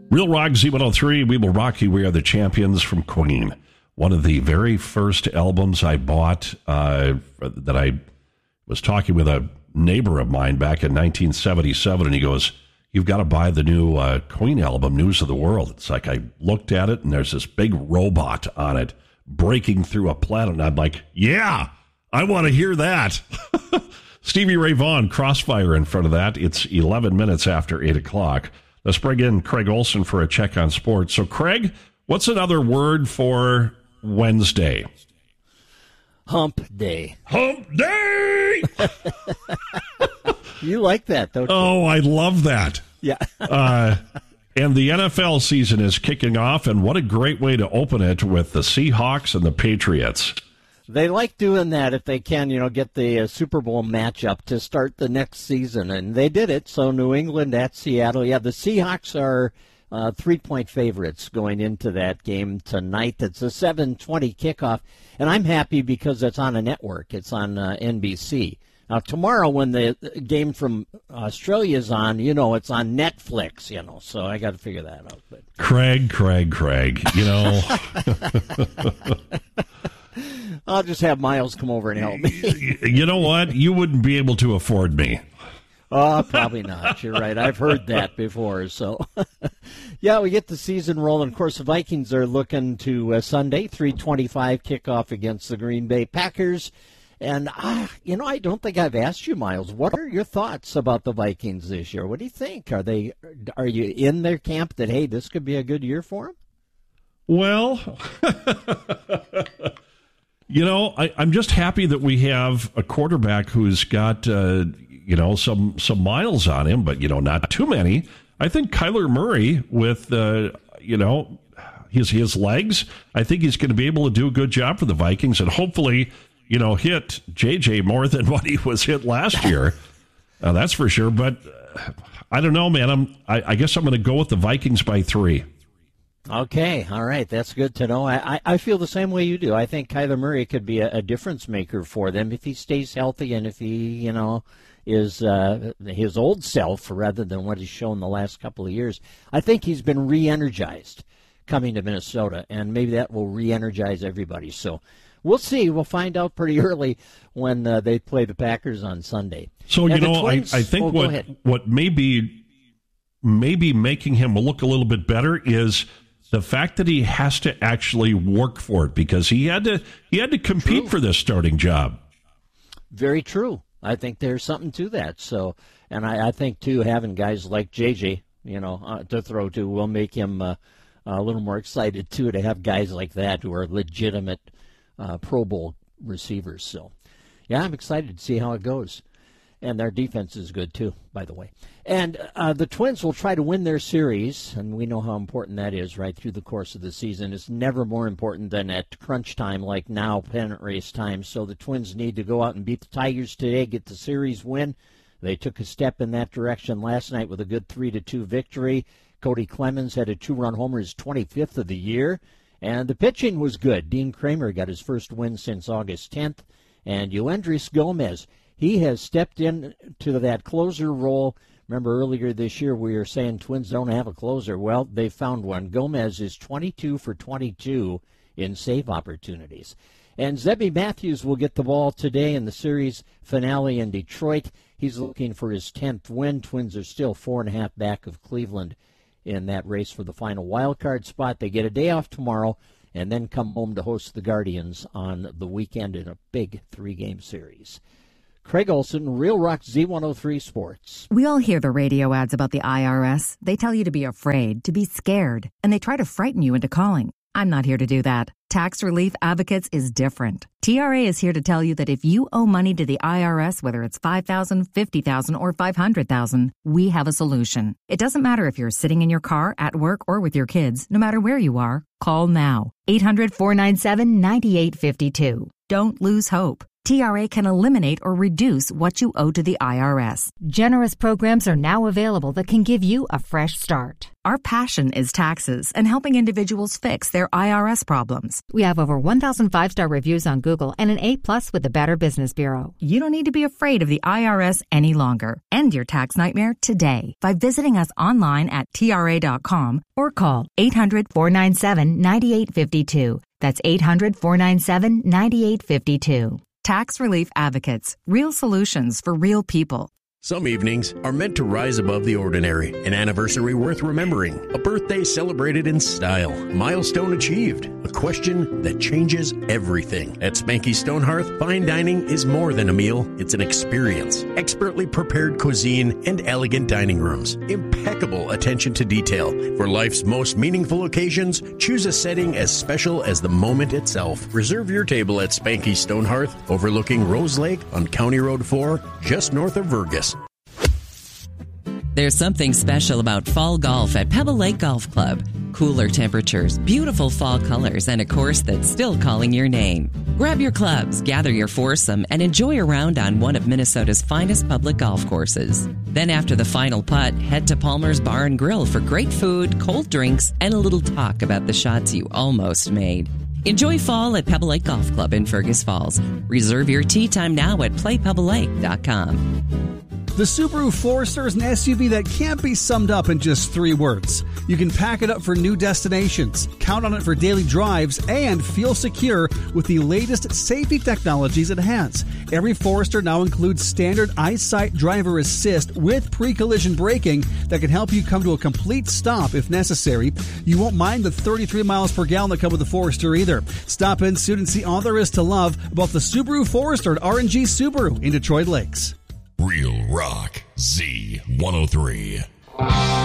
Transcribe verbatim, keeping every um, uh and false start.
Real Rock Z one oh three, We Will Rock You, We Are the Champions from Queen. One of the very first albums I bought uh, that I was talking with a neighbor of mine back in nineteen seventy-seven, and he goes, you've got to buy the new uh, Queen album, News of the World. It's like I looked at it, and there's this big robot on it breaking through a planet, and I'm like, yeah, I want to hear that. Stevie Ray Vaughan, Crossfire in front of that. It's eleven minutes after eight o'clock. Let's bring in Craig Olson for a check on sports. So, Craig, what's another word for Wednesday? Hump day. Hump day! You like that, don't you? Oh, I love that. Yeah. uh, and the N F L season is kicking off, and what a great way to open it with the Seahawks and the Patriots. They like doing that if they can, you know, get the uh, Super Bowl matchup to start the next season, and they did it. So New England at Seattle. Yeah, the Seahawks are uh, three-point favorites going into that game tonight. It's a seven twenty kickoff, and I'm happy because it's on a network. It's on uh, N B C. Now, tomorrow when the game from Australia is on, you know, it's on Netflix, you know, so I got to figure that out. But Craig, Craig, Craig, you know. I'll just have Miles come over and help me. You know what? You wouldn't be able to afford me. Oh, probably not. You're right. I've heard that before. So, yeah, we get the season rolling. Of course, the Vikings are looking to uh, Sunday, three twenty-five kickoff against the Green Bay Packers. And, uh, you know, I don't think I've asked you, Miles, what are your thoughts about the Vikings this year? What do you think? Are they? Are you in their camp that, hey, this could be a good year for them? Well, you know, I, I'm just happy that we have a quarterback who's got, uh, you know, some some miles on him, but, you know, not too many. I think Kyler Murray with, uh, you know, his, his legs, I think he's going to be able to do a good job for the Vikings and hopefully, you know, hit J J more than what he was hit last year. Uh, that's for sure. But uh, I don't know, man. I'm, I, I guess I'm going to go with the Vikings by three. Okay, all right, that's good to know. I, I, I feel the same way you do. I think Kyler Murray could be a, a difference maker for them if he stays healthy and if he, you know, is uh, his old self rather than what he's shown the last couple of years. I think he's been re-energized coming to Minnesota, and maybe that will re-energize everybody. So we'll see. We'll find out pretty early when uh, they play the Packers on Sunday. So, and you know, Twins, I, I think oh, what what may be, maybe making him look a little bit better is the fact that he has to actually work for it because he had to he had to compete True. for this starting job. Very true. I think there's something to that. So, and I, I think, too, having guys like J J, you know, uh, to throw to will make him uh, a little more excited, too, to have guys like that who are legitimate uh, Pro Bowl receivers. So, yeah, I'm excited to see how it goes. And their defense is good, too, by the way. And uh, the Twins will try to win their series, and we know how important that is right through the course of the season. It's never more important than at crunch time like now, pennant race time. So the Twins need to go out and beat the Tigers today, get the series win. They took a step in that direction last night with a good three to two victory. Cody Clemens had a two-run homer, his twenty-fifth of the year. And the pitching was good. Dean Kramer got his first win since August tenth. And Yoendrys Gomez, he has stepped into that closer role. Remember earlier this year we were saying Twins don't have a closer. Well, they found one. Gomez is twenty-two for twenty-two in save opportunities. And Zebby Matthews will get the ball today in the series finale in Detroit. He's looking for his tenth win. Twins are still four and a half back of Cleveland in that race for the final wild card spot. They get a day off tomorrow and then come home to host the Guardians on the weekend in a big three-game series. Craig Olson, Real Rock Z one oh three Sports. We all hear the radio ads about the I R S. They tell you to be afraid, to be scared, and they try to frighten you into calling. I'm not here to do that. Tax Relief Advocates is different. T R A is here to tell you that if you owe money to the I R S, whether it's five thousand dollars, fifty thousand dollars, or five hundred thousand dollars, we have a solution. It doesn't matter if you're sitting in your car, at work, or with your kids. No matter where you are, call now. eight hundred, four nine seven, nine eight five two. Don't lose hope. T R A can eliminate or reduce what you owe to the I R S. Generous programs are now available that can give you a fresh start. Our passion is taxes and helping individuals fix their I R S problems. We have over one thousand five-star reviews on Google and an A plus with the Better Business Bureau. You don't need to be afraid of the I R S any longer. End your tax nightmare today by visiting us online at T R A dot com or call eight hundred, four nine seven, nine eight five two. That's eight hundred, four nine seven, nine eight five two. Tax Relief Advocates. Real solutions for real people. Some evenings are meant to rise above the ordinary. An anniversary worth remembering. A birthday celebrated in style. A milestone achieved. A question that changes everything. At Spanky Stonehearth, fine dining is more than a meal. It's an experience. Expertly prepared cuisine and elegant dining rooms. Impeccable attention to detail. For life's most meaningful occasions, choose a setting as special as the moment itself. Reserve your table at Spanky Stonehearth, overlooking Rose Lake on County Road four, just north of Vergas. There's something special about fall golf at Pebble Lake Golf Club. Cooler temperatures, beautiful fall colors, and a course that's still calling your name. Grab your clubs, gather your foursome, and enjoy a round on one of Minnesota's finest public golf courses. Then after the final putt, head to Palmer's Bar and Grill for great food, cold drinks, and a little talk about the shots you almost made. Enjoy fall at Pebble Lake Golf Club in Fergus Falls. Reserve your tee time now at play pebble lake dot com. The Subaru Forester is an S U V that can't be summed up in just three words. You can pack it up for new destinations, count on it for daily drives, and feel secure with the latest safety technologies it has. Every Forester now includes standard EyeSight driver assist with pre-collision braking that can help you come to a complete stop if necessary. You won't mind the thirty-three miles per gallon that come with the Forester either. Stop in soon and see all there is to love about the Subaru Forester at R and G Subaru in Detroit Lakes. Real Rock Z one oh three.